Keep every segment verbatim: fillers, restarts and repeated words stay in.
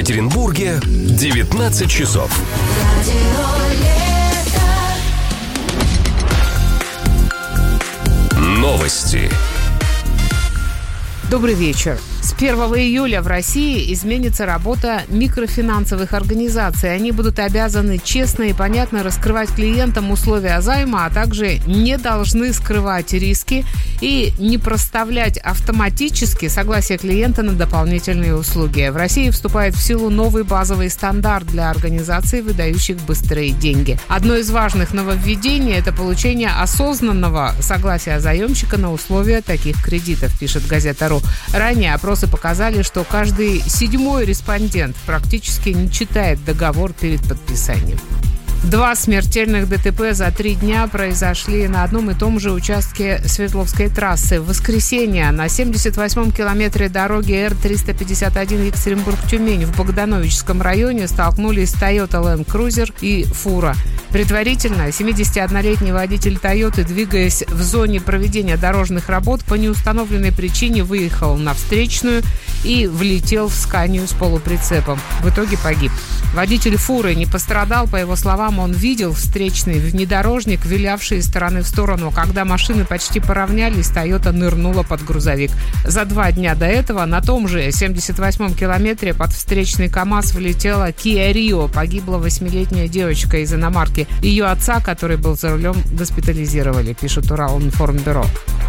Екатеринбурге девятнадцать часов. Новости. Добрый вечер. С первого июля в России изменится работа микрофинансовых организаций. Они будут обязаны честно и понятно раскрывать клиентам условия займа, а также не должны скрывать риски и не проставлять автоматически согласие клиента на дополнительные услуги. В России вступает в силу новый базовый стандарт для организаций, выдающих быстрые деньги. Одно из важных нововведений – это получение осознанного согласия заемщика на условия таких кредитов, пишет газета «Ру». Ранее опросы показали, что каждый седьмой респондент практически не читает договор перед подписанием. Два смертельных ДТП за три дня произошли на одном и том же участке Свердловской трассы. В воскресенье на семьдесят восьмом километре дороги Эр триста пятьдесят один Екатеринбург-Тюмень в Богдановичском районе столкнулись Toyota Land Cruiser и фура. Предварительно семидесятиоднолетний водитель Тойоты, двигаясь в зоне проведения дорожных работ, по неустановленной причине выехал на встречную и влетел в Сканию с полуприцепом. В итоге погиб. Водитель фуры не пострадал, по его словам, он видел встречный внедорожник, вилявший из стороны в сторону. Когда машины почти поравнялись, Тойота нырнула под грузовик. За два дня до этого на том же семьдесят восьмом километре под встречный КАМАЗ влетела Kia Rio. Погибла восьмилетняя девочка из иномарки. Ее отца, который был за рулем, госпитализировали, пишет Уралинформбюро.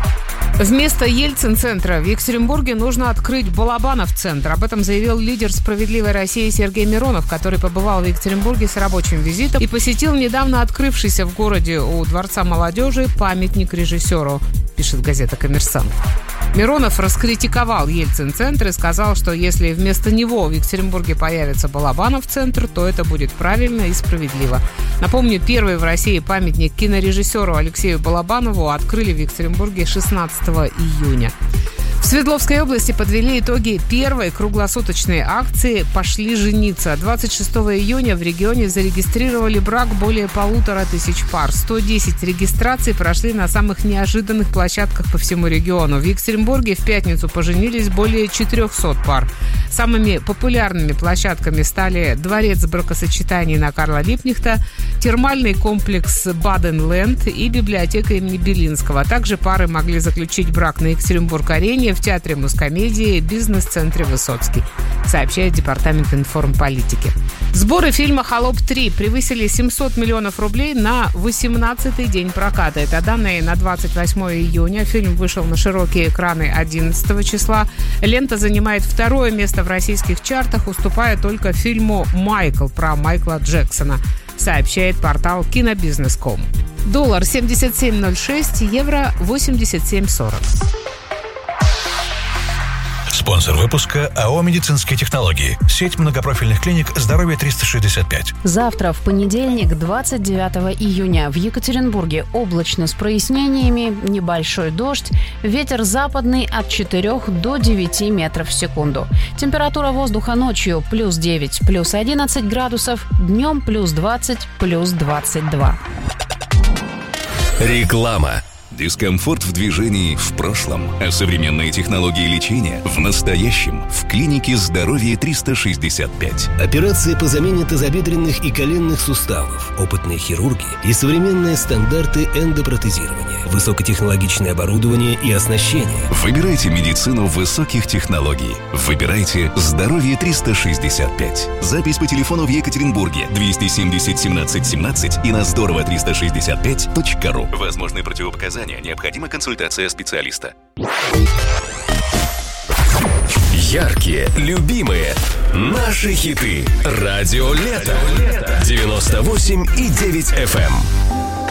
Вместо Ельцин-центра в Екатеринбурге нужно открыть Балабанов-центр. Об этом заявил лидер «Справедливой России» Сергей Миронов, который побывал в Екатеринбурге с рабочим визитом и посетил недавно открывшийся в городе у Дворца молодежи памятник режиссеру, пишет газета «Коммерсант». Миронов раскритиковал Ельцин-центр и сказал, что если вместо него в Екатеринбурге появится Балабанов-центр, то это будет правильно и справедливо. Напомню, первый в России памятник кинорежиссеру Алексею Балабанову открыли в Екатеринбурге шестнадцатого июня. В Свердловской области подвели итоги первой круглосуточной акции «Пошли жениться». двадцать шестого июня в регионе зарегистрировали брак более полутора тысяч пар. сто десять регистраций прошли на самых неожиданных площадках по всему региону. В Екатеринбурге в пятницу поженились более четырехсот пар. Самыми популярными площадками стали дворец бракосочетаний на Карла Липкнехта, термальный комплекс Баден-Ленд и библиотека имени Белинского. Также пары могли заключить брак на Екатеринбург-арене, в Театре Мускомедии, бизнес-центре Высоцкий, сообщает Департамент информполитики. Сборы фильма «Холоп три» превысили семьсот миллионов рублей на восемнадцатый день проката. Это данные на двадцать восьмого июня. Фильм вышел на широкие экраны одиннадцатого числа. Лента занимает второе место в российских чартах, уступая только фильму «Майкл» про Майкла Джексона, сообщает портал кинобизнес точка ком. Доллар семьдесят семь ноль шесть, евро восемьдесят семь сорок. Спонсор выпуска АО «Медицинские технологии». Сеть многопрофильных клиник «Здоровье триста шестьдесят пять». Завтра, в понедельник, двадцать девятого июня, в Екатеринбурге облачно с прояснениями, небольшой дождь, ветер западный от четырёх до девяти метров в секунду. Температура воздуха ночью плюс девять, плюс одиннадцать градусов, днем плюс двадцать, плюс двадцать два. Реклама. Дискомфорт в движении в прошлом, а современные технологии лечения в настоящем. В клинике «Здоровье триста шестьдесят пять». Операции по замене тазобедренных и коленных суставов, опытные хирурги и современные стандарты эндопротезирования, высокотехнологичное оборудование и оснащение. Выбирайте медицину высоких технологий. Выбирайте «Здоровье триста шестьдесят пять». Запись по телефону в Екатеринбурге двести семьдесят семнадцать семнадцать и на здорово триста шестьдесят пять точка ру. Возможны противопоказания. Необходима консультация специалиста. Яркие, любимые, наши хиты. Радио Лето. девяносто восемь и девять эф эм.